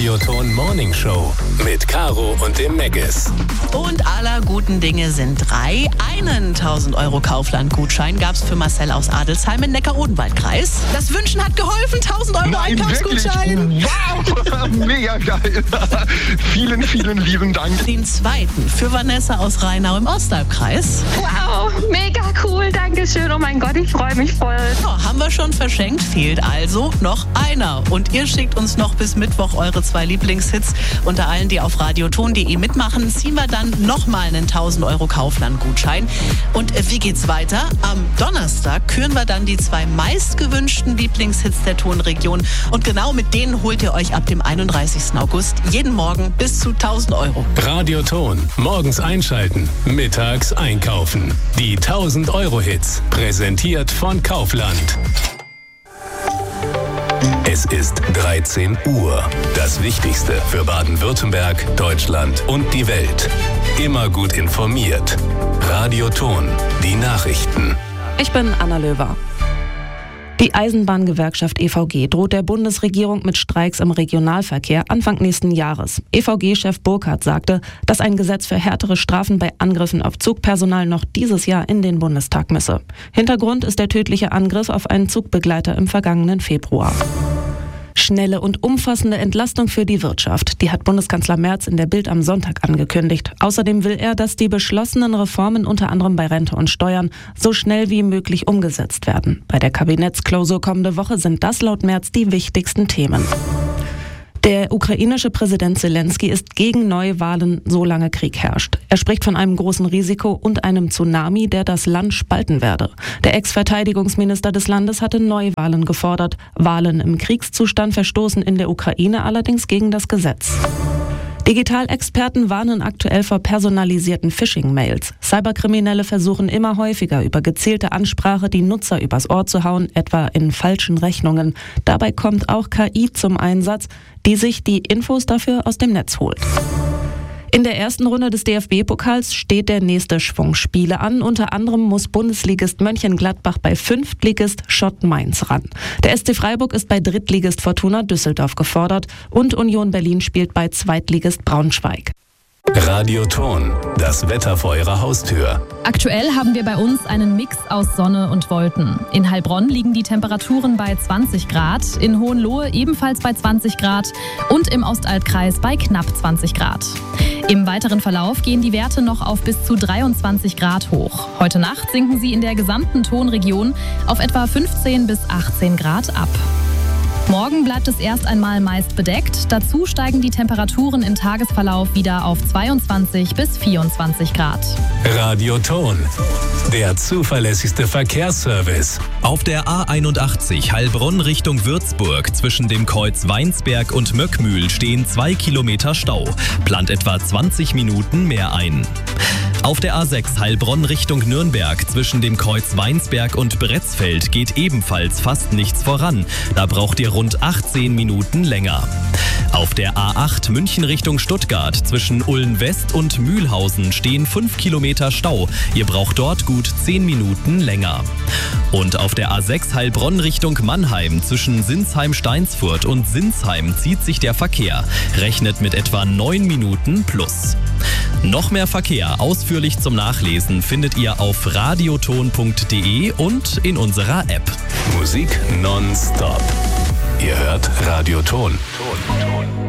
Radioton Morning Show mit Caro und dem Meggis. Und aller guten Dinge sind 3. Einen 1.000 € Kaufland-Gutschein gab es für Marcel aus Adelsheim im Neckar-Odenwald-Kreis. Das Wünschen hat geholfen, 1.000 € Einkaufsgutschein. Wow, mega geil. Vielen, vielen lieben Dank. Den 2. für Vanessa aus Rheinau im Ostalbkreis. Wow, mega cool, danke schön. Oh mein Gott, ich freue mich voll. Ja, haben wir schon verschenkt, fehlt also noch einer. Und ihr schickt uns noch bis Mittwoch eure 2 Lieblingshits. Unter allen, die auf radioton.de mitmachen, ziehen wir dann nochmal einen 1.000 € Kaufland-Gutschein. Und wie geht's weiter? Am Donnerstag küren wir dann die 2 meistgewünschten Lieblingshits der Tonregion. Und genau mit denen holt ihr euch ab dem 31. August jeden Morgen bis zu 1.000 €. Radioton. Morgens einschalten, mittags einkaufen. Die 1.000 € Hits. Präsentiert von Kaufland. Es ist 13 Uhr. Das Wichtigste für Baden-Württemberg, Deutschland und die Welt. Immer gut informiert. Radioton. Die Nachrichten. Ich bin Anna Löwer. Die Eisenbahngewerkschaft EVG droht der Bundesregierung mit Streiks im Regionalverkehr Anfang nächsten Jahres. EVG-Chef Burkhardt sagte, dass ein Gesetz für härtere Strafen bei Angriffen auf Zugpersonal noch dieses Jahr in den Bundestag müsse. Hintergrund ist der tödliche Angriff auf einen Zugbegleiter im vergangenen Februar. Schnelle und umfassende Entlastung für die Wirtschaft. Die hat Bundeskanzler Merz in der Bild am Sonntag angekündigt. Außerdem will er, dass die beschlossenen Reformen unter anderem bei Rente und Steuern so schnell wie möglich umgesetzt werden. Bei der Kabinettsklausur kommende Woche sind das laut Merz die wichtigsten Themen. Der ukrainische Präsident Zelensky ist gegen Neuwahlen, solange Krieg herrscht. Er spricht von einem großen Risiko und einem Tsunami, der das Land spalten werde. Der Ex-Verteidigungsminister des Landes hatte Neuwahlen gefordert. Wahlen im Kriegszustand verstoßen in der Ukraine allerdings gegen das Gesetz. Digitalexperten warnen aktuell vor personalisierten Phishing-Mails. Cyberkriminelle versuchen immer häufiger über gezielte Ansprache die Nutzer übers Ohr zu hauen, etwa in falschen Rechnungen. Dabei kommt auch KI zum Einsatz, die sich die Infos dafür aus dem Netz holt. In der ersten Runde des DFB-Pokals steht der nächste Schwung Spiele an. Unter anderem muss Bundesligist Mönchengladbach bei Fünftligist Schott Mainz ran. Der SC Freiburg ist bei Drittligist Fortuna Düsseldorf gefordert und Union Berlin spielt bei Zweitligist Braunschweig. Radioton. Das Wetter vor Ihrer Haustür. Aktuell haben wir bei uns einen Mix aus Sonne und Wolken. In Heilbronn liegen die Temperaturen bei 20 Grad, in Hohenlohe ebenfalls bei 20 Grad und im Ostalbkreis bei knapp 20 Grad. Im weiteren Verlauf gehen die Werte noch auf bis zu 23 Grad hoch. Heute Nacht sinken sie in der gesamten Tonregion auf etwa 15 bis 18 Grad ab. Morgen bleibt es erst einmal meist bedeckt. Dazu steigen die Temperaturen im Tagesverlauf wieder auf 22 bis 24 Grad. Radioton. Der zuverlässigste Verkehrsservice. Auf der A81 Heilbronn Richtung Würzburg zwischen dem Kreuz Weinsberg und Möckmühl stehen 2 Kilometer Stau. Plant etwa 20 Minuten mehr ein. Auf der A6 Heilbronn Richtung Nürnberg zwischen dem Kreuz Weinsberg und Bretzfeld geht ebenfalls fast nichts voran. Da braucht ihr rund 18 Minuten länger. Auf der A8 München Richtung Stuttgart zwischen Ulm West und Mühlhausen stehen 5 Kilometer Stau. Ihr braucht dort gut 10 Minuten länger. Und auf der A6 Heilbronn Richtung Mannheim zwischen Sinsheim-Steinsfurt und Sinsheim zieht sich der Verkehr. Rechnet mit etwa 9 Minuten plus. Noch mehr Verkehr ausführlich zum Nachlesen findet ihr auf radioton.de und in unserer App. Musik nonstop. Ihr hört Radioton.